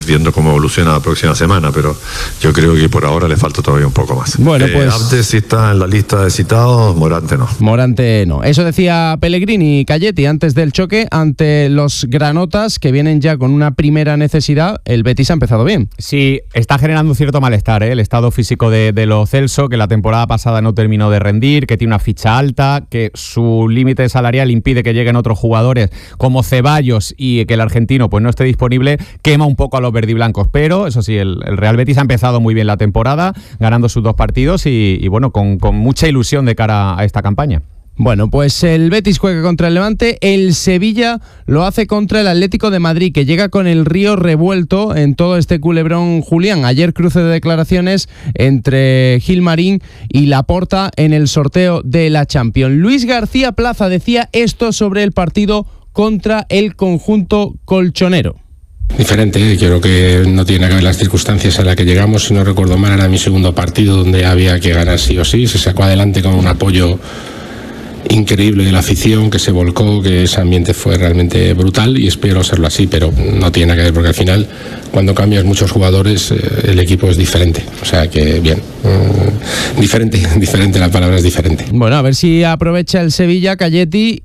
viendo cómo evoluciona la próxima semana, pero yo creo que por ahora le falta todavía un poco más. Bueno, pues Abde sí está en la lista de citados, Morante no. Eso decía Pellegrini y Calletti antes del choque ante los granotas, que vienen ya con una primera necesidad. El Betis ha empezado bien. Sí, está generando un cierto malestar, el estado físico de Lo Celso, que la temporada pasada no terminó de rendir, que tiene una ficha alta, que su límite salarial impide que lleguen otros jugadores como Ceballos y que el argentino pues no esté disponible, quema un poco a los verdiblancos. Pero eso sí, el Real Betis ha empezado muy bien la temporada, ganando sus 2 partidos y bueno, con mucha ilusión de cara a esta campaña. Bueno, pues el Betis juega contra el Levante, el Sevilla lo hace contra el Atlético de Madrid, que llega con el río revuelto en todo este culebrón, Julián. Ayer cruce de declaraciones entre Gilmarín y Laporta en el sorteo de la Champions. Luis García Plaza decía esto sobre el partido contra el conjunto colchonero. Diferente, creo que no tiene que ver las circunstancias a las que llegamos. Si no recuerdo mal, era mi segundo partido donde había que ganar sí o sí. Se sacó adelante con un apoyo increíble de la afición, que se volcó, que ese ambiente fue realmente brutal y espero serlo así, pero no tiene nada que ver porque al final cuando cambias muchos jugadores el equipo es diferente, o sea que bien, diferente, la palabra es diferente. Bueno, a ver si aprovecha el Sevilla, Calletti,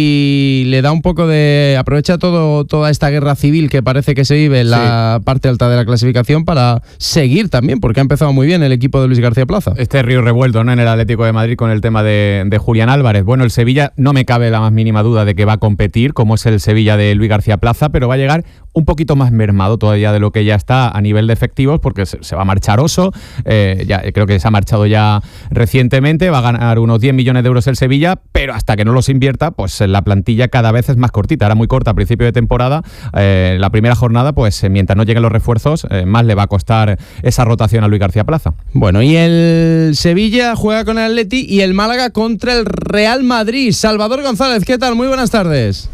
y le da un poco de... aprovecha toda esta guerra civil que parece que se vive en la parte alta de la clasificación para seguir también, porque ha empezado muy bien el equipo de Luis García Plaza. Este río revuelto, ¿no?, en el Atlético de Madrid con el tema de Julián Álvarez. Bueno, el Sevilla no me cabe la más mínima duda de que va a competir, como es el Sevilla de Luis García Plaza, pero va a llegar un poquito más mermado todavía de lo que ya está a nivel de efectivos, porque se va a marchar Oso, ya creo que se ha marchado ya recientemente, va a ganar unos 10 millones de euros el Sevilla, pero hasta que no los invierta, pues la plantilla cada vez es más cortita, era muy corta a principio de temporada, la primera jornada, pues mientras no lleguen los refuerzos, más le va a costar esa rotación a Luis García Plaza. Bueno, y el Sevilla juega con el Atleti y el Málaga contra el Real Madrid. Salvador González, ¿qué tal? Muy buenas tardes.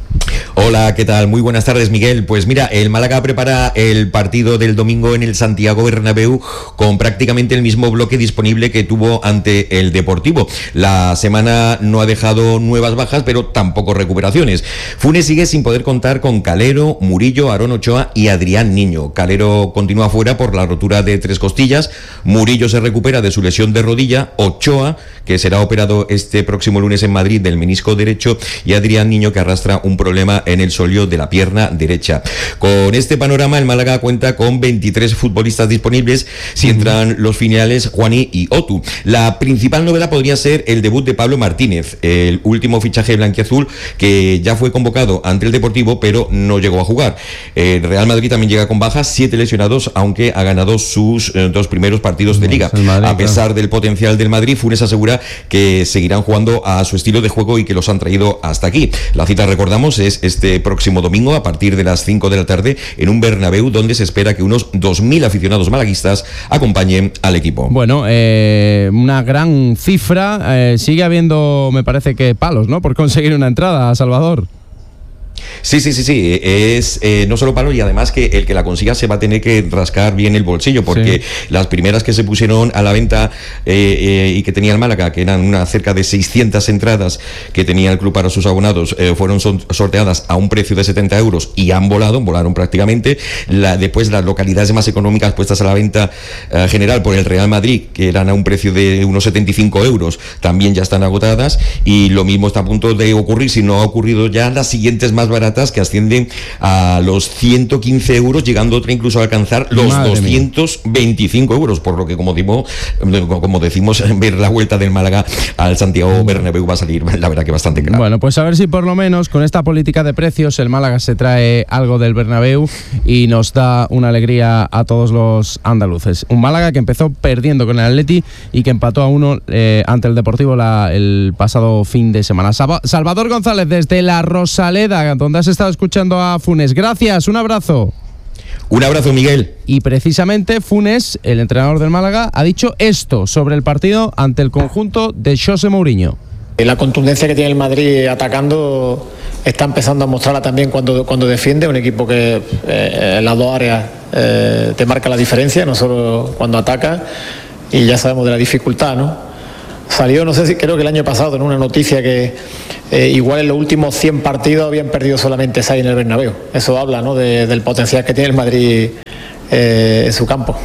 Hola, ¿qué tal? Muy buenas tardes, Miguel. Pues mira, el Málaga prepara el partido del domingo en el Santiago Bernabéu con prácticamente el mismo bloque disponible que tuvo ante el Deportivo. La semana no ha dejado nuevas bajas, pero tampoco recuperaciones. Funes sigue sin poder contar con Calero, Murillo, Aarón Ochoa y Adrián Niño. Calero continúa fuera por la rotura de 3 costillas, Murillo se recupera de su lesión de rodilla, Ochoa, que será operado este próximo lunes en Madrid del menisco derecho, y Adrián Niño, que arrastra un problema en el sóleo de la pierna derecha. Con este panorama, el Málaga cuenta con 23 futbolistas disponibles si entran los filiales Juaní y Otu. La principal novedad podría ser el debut de Pablo Martínez, el último fichaje blanquiazul, que ya fue convocado ante el Deportivo, pero no llegó a jugar. El Real Madrid también llega con bajas, 7 lesionados, aunque ha ganado sus 2 primeros partidos de Liga. A pesar del potencial del Madrid, Funes asegura que seguirán jugando a su estilo de juego y que los han traído hasta aquí. La cita, recordamos, es este próximo domingo a partir de las 5 de la tarde en un Bernabéu donde se espera que unos 2.000 aficionados malaguistas acompañen al equipo. Bueno, una gran cifra. Sigue habiendo, me parece que palos, ¿no?, por conseguir una entrada, Salvador. Sí, es no solo palo, y además que el que la consiga se va a tener que rascar bien el bolsillo, porque las primeras que se pusieron a la venta y que tenía el Málaga, que eran cerca de 600 entradas que tenía el club para sus abonados, fueron sorteadas a un precio de 70 euros y volaron prácticamente. Después las localidades más económicas puestas a la venta general por el Real Madrid, que eran a un precio de unos 75 euros, también ya están agotadas, y lo mismo está a punto de ocurrir, si no ha ocurrido ya, las siguientes más baratas, que ascienden a los 115 euros, llegando otra incluso a alcanzar los 225 euros, por lo que como decimos, ver la vuelta del Málaga al Santiago Bernabéu va a salir, la verdad, que bastante claro. Bueno, pues a ver si por lo menos con esta política de precios el Málaga se trae algo del Bernabéu y nos da una alegría a todos los andaluces. Un Málaga que empezó perdiendo con el Atleti y que empató a 1 ante el Deportivo el pasado fin de semana. Salvador González desde La Rosaleda, donde has estado escuchando a Funes. Gracias, un abrazo. Un abrazo, Miguel. Y precisamente Funes, el entrenador del Málaga, ha dicho esto sobre el partido ante el conjunto de José Mourinho. La contundencia que tiene el Madrid atacando está empezando a mostrarla también cuando defiende. Un equipo que en las 2 áreas te marca la diferencia, no solo cuando ataca, y ya sabemos de la dificultad, ¿no? Salió, creo que el año pasado, en una noticia que igual en los últimos 100 partidos habían perdido solamente 6 en el Bernabéu. Eso habla, ¿no?, del potencial que tiene el Madrid su campo.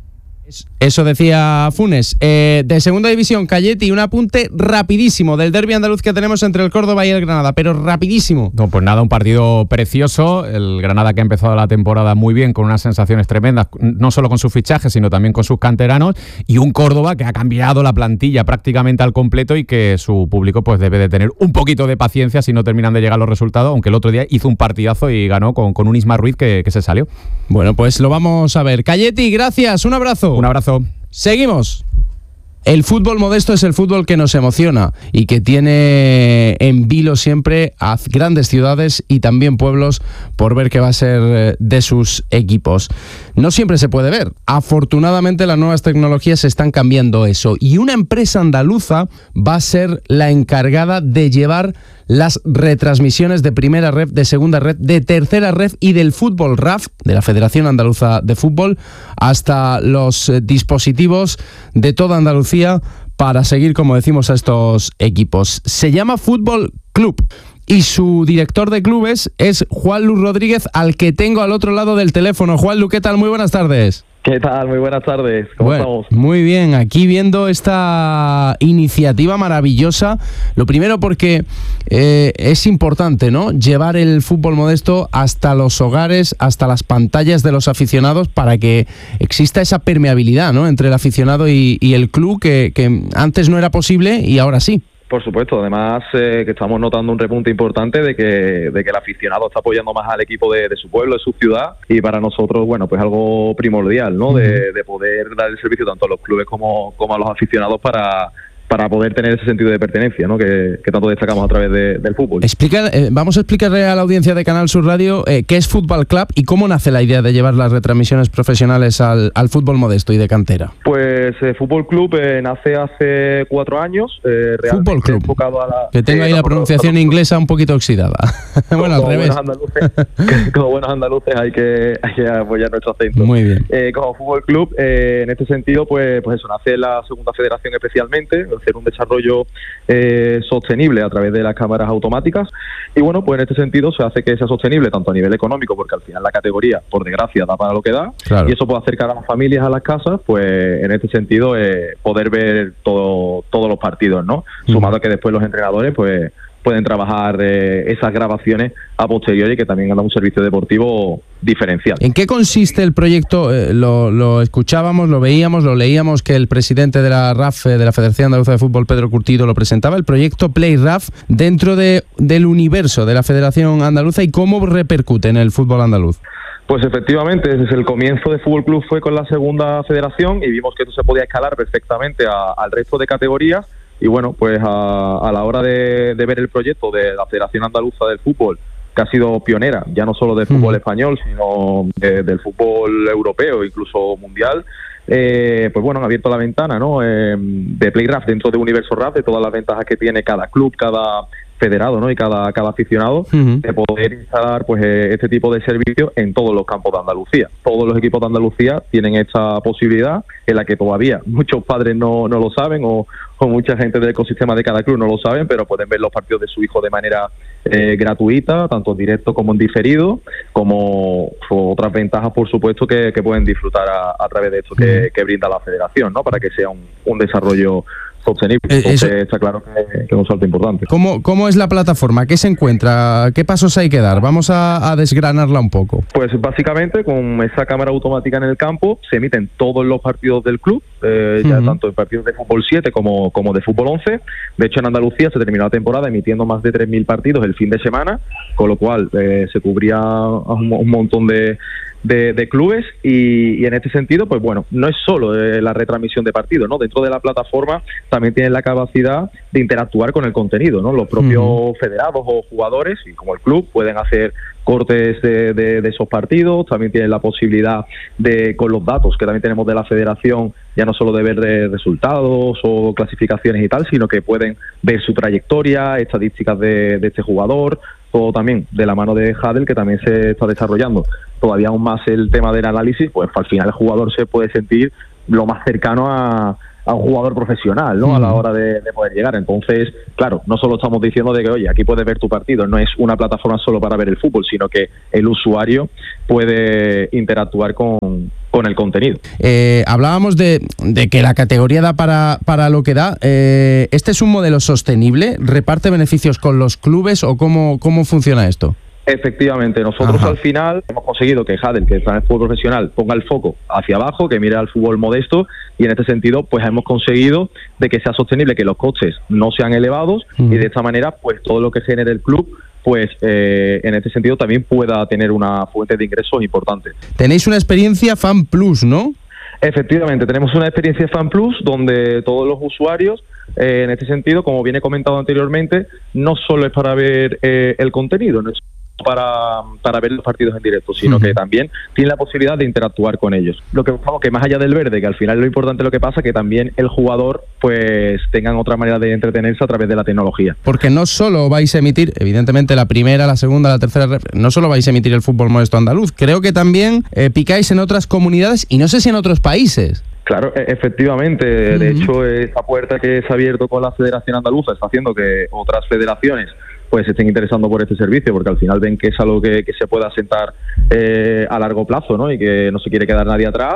Eso decía Funes. De segunda división, Calletti, un apunte rapidísimo del derbi andaluz que tenemos entre el Córdoba y el Granada, pero rapidísimo. No, pues nada, un partido precioso. El Granada que ha empezado la temporada muy bien, con unas sensaciones tremendas, no solo con sus fichajes, sino también con sus canteranos, y un Córdoba que ha cambiado la plantilla prácticamente al completo y que su público pues debe de tener un poquito de paciencia si no terminan de llegar los resultados, aunque el otro día hizo un partidazo y ganó con un Isma Ruiz que se salió. Bueno, pues lo vamos a ver. Calletti, gracias, un abrazo. Un abrazo. Seguimos. El fútbol modesto es el fútbol que nos emociona y que tiene en vilo siempre a grandes ciudades y también pueblos por ver qué va a ser de sus equipos. No siempre se puede ver. Afortunadamente las nuevas tecnologías están cambiando eso y una empresa andaluza va a ser la encargada de llevar las retransmisiones de primera red, de segunda red, de tercera red y del fútbol RAF, de la Federación Andaluza de Fútbol, hasta los dispositivos de toda Andalucía para seguir, como decimos, a estos equipos. Se llama Fútbol Club y su director de clubes es Juanlu Rodríguez, al que tengo al otro lado del teléfono. Juanlu, ¿qué tal? Muy buenas tardes. ¿Qué tal? Muy buenas tardes. ¿Cómo estamos? Muy bien, aquí viendo esta iniciativa maravillosa. Lo primero porque es importante, ¿no?, llevar el fútbol modesto hasta los hogares, hasta las pantallas de los aficionados, para que exista esa permeabilidad, ¿no?, entre el aficionado y el club, que antes no era posible y ahora sí. Por supuesto, además que estamos notando un repunte importante de que el aficionado está apoyando más al equipo de su pueblo, de su ciudad, y para nosotros, bueno, pues algo primordial, ¿no?, de poder dar el servicio tanto a los clubes como a los aficionados para poder tener ese sentido de pertenencia, ¿no?, que tanto destacamos a través del fútbol. Vamos a explicarle a la audiencia de Canal Sur Radio qué es Fútbol Club y cómo nace la idea de llevar las retransmisiones profesionales al fútbol modesto y de cantera. Pues Fútbol Club nace hace 4 años. Fútbol Club, enfocado a la, que tenga ahí la pronunciación inglesa un poquito oxidada. Bueno, al revés. Como buenos andaluces hay que apoyar nuestro acento. Muy bien. Como Fútbol Club, en este sentido, pues eso, nace la segunda federación especialmente, hacer un desarrollo sostenible a través de las cámaras automáticas, y bueno, pues en este sentido se hace que sea sostenible tanto a nivel económico, porque al final la categoría, por desgracia, da para lo que da, claro, y eso puede acercar a las familias a las casas, pues en este sentido poder ver todos los partidos, ¿no? Sumado a que después los entrenadores pues pueden trabajar esas grabaciones a posteriori, que también dan un servicio deportivo diferencial. ¿En qué consiste el proyecto? Lo escuchábamos, lo veíamos, lo leíamos, que el presidente de la RAF, de la Federación Andaluza de Fútbol, Pedro Curtido, lo presentaba, el proyecto Play RAF, dentro del universo de la Federación Andaluza, y cómo repercute en el fútbol andaluz. Pues efectivamente, desde el comienzo de Fútbol Club fue con la segunda federación y vimos que esto se podía escalar perfectamente al resto de categorías. Y bueno, pues a la hora de ver el proyecto de la Federación Andaluza del Fútbol, que ha sido pionera, ya no solo del fútbol español, sino del fútbol europeo, incluso mundial, pues bueno, han abierto la ventana, ¿no?, de Play RAF dentro de Universo RAF, de todas las ventajas que tiene cada club, cada federado, ¿no?, y cada aficionado, de poder instalar pues este tipo de servicios en todos los campos de Andalucía. Todos los equipos de Andalucía tienen esta posibilidad, en la que todavía muchos padres no lo saben, o mucha gente del ecosistema de cada club no lo saben, pero pueden ver los partidos de su hijo de manera gratuita, tanto en directo como en diferido, como otras ventajas, por supuesto, que pueden disfrutar a través de esto que brinda la federación, ¿no?, para que sea un desarrollo sostenible. Entonces está claro que es un salto importante. ¿Cómo es la plataforma? ¿Qué se encuentra? ¿Qué pasos hay que dar? Vamos a desgranarla un poco. Pues básicamente con esa cámara automática en el campo se emiten todos los partidos del club, ya tanto en partidos de fútbol 7 como de fútbol 11. De hecho, en Andalucía se terminó la temporada emitiendo más de 3.000 partidos el fin de semana, con lo cual se cubría un montón de clubes, y en este sentido, pues bueno, no es solo la retransmisión de partidos, ¿no? Dentro de la plataforma también tienen la capacidad de interactuar con el contenido, ¿no? Los propios federados o jugadores, y como el club, pueden hacer cortes de esos partidos. También tienen la posibilidad de, con los datos que también tenemos de la federación, ya no solo de ver resultados o clasificaciones y tal, sino que pueden ver su trayectoria, estadísticas de este jugador, o también de la mano de Hadel, que también se está desarrollando todavía aún más el tema del análisis. Pues al final el jugador se puede sentir lo más cercano a a un jugador profesional, ¿no? A la hora de poder llegar. Entonces, claro, no solo estamos diciendo de que, oye, aquí puedes ver tu partido, no es una plataforma solo para ver el fútbol, sino que el usuario puede interactuar con el contenido. Hablábamos de que la categoría da para lo que da. ¿Este es un modelo sostenible? ¿Reparte beneficios con los clubes o cómo funciona esto? Efectivamente, nosotros al final hemos conseguido que Jadel, que está en el fútbol profesional, ponga el foco hacia abajo, que mire al fútbol modesto, y en este sentido pues hemos conseguido de que sea sostenible, que los costes no sean elevados, y de esta manera pues todo lo que genere el club pues en este sentido también pueda tener una fuente de ingresos importante. Tenéis una experiencia Fan Plus, ¿no? Efectivamente, tenemos una experiencia Fan Plus donde todos los usuarios, en este sentido, como viene comentado anteriormente, no solo es para ver el contenido, no es para ver los partidos en directo, sino que también tiene la posibilidad de interactuar con ellos. Lo que buscamos que más allá del verde, que al final lo importante es lo que pasa, que también el jugador pues tengan otra manera de entretenerse a través de la tecnología. Porque no solo vais a emitir, evidentemente la primera, la segunda, la tercera, no solo vais a emitir el fútbol modesto andaluz, creo que también picáis en otras comunidades y no sé si en otros países. Claro, efectivamente. De hecho, esa puerta que se ha abierto con la Federación Andaluza está haciendo que otras federaciones pues se estén interesando por este servicio, porque al final ven que es algo que se puede asentar a largo plazo, ¿no? Y que no se quiere quedar nadie atrás.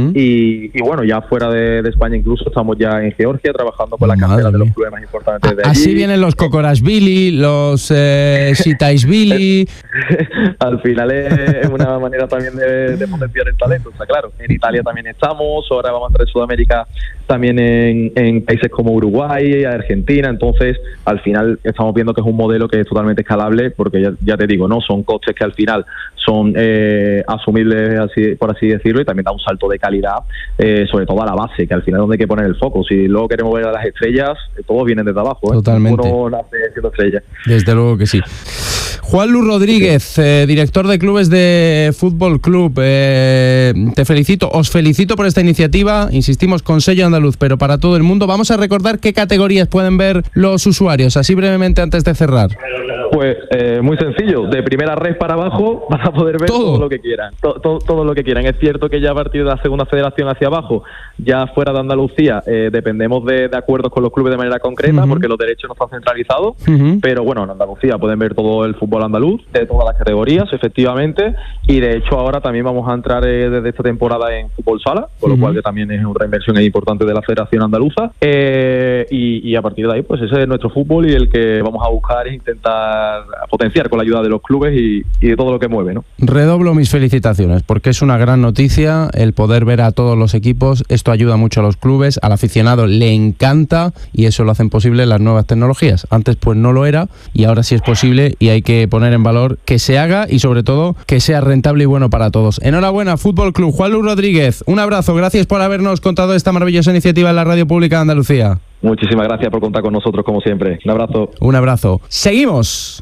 Y bueno, ya fuera de España incluso estamos ya en Georgia trabajando con la cantera de los clubes más importantes de allí. Así vienen los Kokorashvili, los Sitaishvili. Al final es una manera también de potenciar el talento, está claro. En Italia también estamos, ahora vamos a entrar en Sudamérica también en países como Uruguay, Argentina. Entonces, al final estamos viendo que es un modelo que es totalmente escalable, porque ya te digo, no son costes que al final son asumibles, por así decirlo, y también da un salto de calidad, sobre todo a la base, que al final es donde hay que poner el foco. Si luego queremos ver a las estrellas, todos vienen desde abajo. Totalmente. Uno nace siendo estrella. Desde luego que sí. Juanlu Rodríguez, director de clubes de Fútbol Club, te felicito, os felicito por esta iniciativa, insistimos, con sello andaluz, pero para todo el mundo. Vamos a recordar qué categorías pueden ver los usuarios, así brevemente antes de cerrar. Pues muy sencillo, de primera red para abajo van a poder ver todo lo que quieran, todo lo que quieran. Es cierto que ya a partir de la segunda federación hacia abajo, ya fuera de Andalucía, dependemos de acuerdos con los clubes de manera concreta, porque los derechos no están centralizados, pero bueno, en Andalucía pueden ver todo el fútbol andaluz, de todas las categorías, efectivamente, y de hecho ahora también vamos a entrar desde esta temporada en fútbol sala, con lo cual que también es una inversión importante de la Federación Andaluza, y a partir de ahí pues ese es nuestro fútbol, y el que vamos a buscar es intentar potenciar con la ayuda de los clubes y de todo lo que mueve, ¿no? Redoblo mis felicitaciones, porque es una gran noticia el poder ver a todos los equipos. Esto ayuda mucho a los clubes, al aficionado le encanta, y eso lo hacen posible las nuevas tecnologías. Antes pues no lo era, y ahora sí es posible, y hay que poner en valor que se haga y sobre todo que sea rentable y bueno para todos. Enhorabuena, Fútbol Club. Juanlu Rodríguez, un abrazo, gracias por habernos contado esta maravillosa iniciativa en la Radio Pública de Andalucía. Muchísimas gracias por contar con nosotros como siempre. Un abrazo. Un abrazo. Seguimos.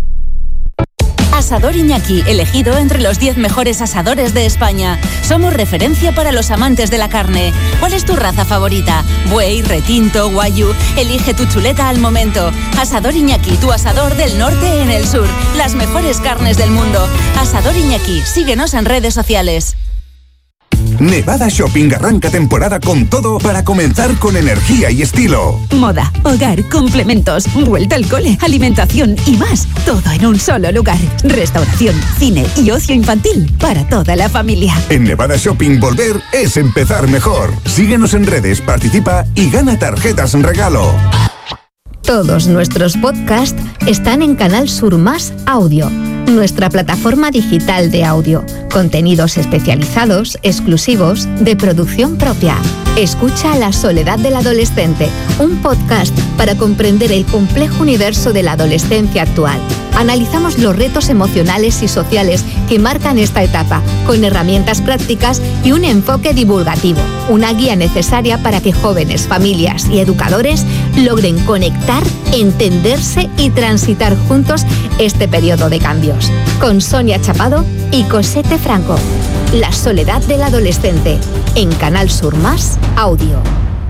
Asador Iñaki, elegido entre los 10 mejores asadores de España. Somos referencia para los amantes de la carne. ¿Cuál es tu raza favorita? Buey, retinto, guayú. Elige tu chuleta al momento. Asador Iñaki, tu asador del norte en el sur. Las mejores carnes del mundo. Asador Iñaki, síguenos en redes sociales. Nevada Shopping arranca temporada con todo para comenzar con energía y estilo. Moda, hogar, complementos, vuelta al cole, alimentación y más. Todo en un solo lugar. Restauración, cine y ocio infantil para toda la familia. En Nevada Shopping volver es empezar mejor. Síguenos en redes, participa y gana tarjetas en regalo. Todos nuestros podcasts están en Canal Sur Más Audio, nuestra plataforma digital de audio. Contenidos especializados, exclusivos, de producción propia. Escucha La soledad del adolescente, un podcast para comprender el complejo universo de la adolescencia actual. Analizamos los retos emocionales y sociales que marcan esta etapa, con herramientas prácticas y un enfoque divulgativo. Una guía necesaria para que jóvenes, familias y educadores logren conectar, entenderse y transitar juntos este periodo de cambios. Con Sonia Chapado y Cosette Franco. La soledad del adolescente, en Canal Sur Más Audio.